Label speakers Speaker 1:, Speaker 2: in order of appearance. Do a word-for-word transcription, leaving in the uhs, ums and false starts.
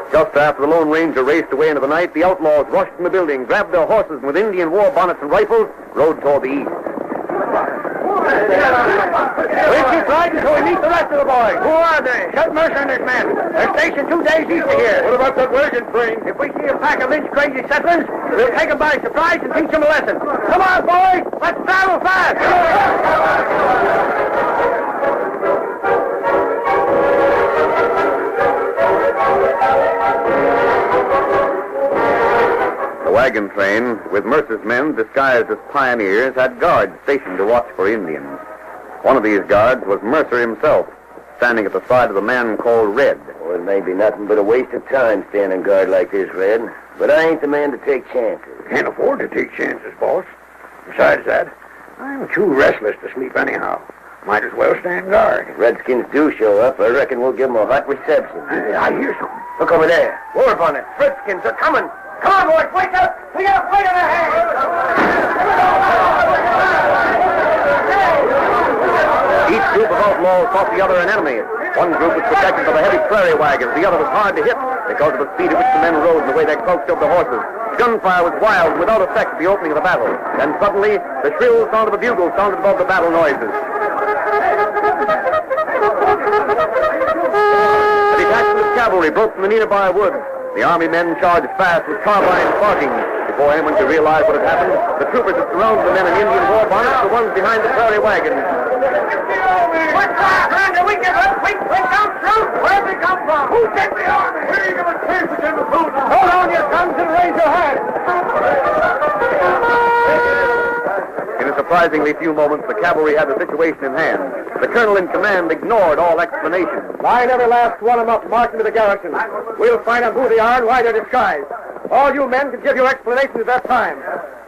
Speaker 1: Just after the Lone Ranger raced away into the night, the outlaws rushed from the building, grabbed their horses, and with Indian war bonnets and rifles, rode toward the east.
Speaker 2: We'll keep riding until we meet the rest of the boys. Who are they? Shut Mercer and his men. They're stationed two days east of here.
Speaker 3: What about that wagon train?
Speaker 2: If we see a pack of lynch-crazy settlers, we'll take them by surprise and teach them a lesson. Come on, boys. Let's travel fast.
Speaker 1: The wagon train, with Mercer's men disguised as pioneers, had guards stationed to watch for Indians. One of these guards was Mercer himself, standing at the side of the man called Red.
Speaker 4: Well, it may be nothing but a waste of time standing guard like this, Red. But I ain't the man to take chances.
Speaker 3: Can't afford to take chances, boss. Besides that, I'm too restless to sleep anyhow. Might as well stand guard.
Speaker 4: If Redskins do show up, I reckon we'll give them a hot reception.
Speaker 3: I, I hear something.
Speaker 4: Look over there. War bonnet. Redskins are coming.
Speaker 2: Come on, boys. Wake up. We got a fight on our hands.
Speaker 1: Each group of outlaws thought the other an enemy. One group was protected by the heavy prairie wagons. The other was hard to hit because of the speed at which the men rode and the way they crouched over the horses. Gunfire was wild and without effect at the opening of the battle. Then suddenly, the shrill sound of a bugle sounded above the battle noises. A detachment of cavalry broke from the nearby woods. The army men charged fast with carbines barking. Before anyone could realize what had happened, the troopers had surrounded the men in Indian war bonnets, the ones behind the prairie wagons.
Speaker 2: What's that? Randy, we give up. We, we come through. Where'd they come from? Who sent the army? We ain't gonna chase us in the food. Hold on your guns and raise your hands.
Speaker 1: In a surprisingly few moments, the cavalry had the situation in hand. The colonel in command ignored all explanation.
Speaker 2: Line every last one of them up, march them to the garrison. We'll find out who they are and why they're disguised. All you men can give your explanations at that time.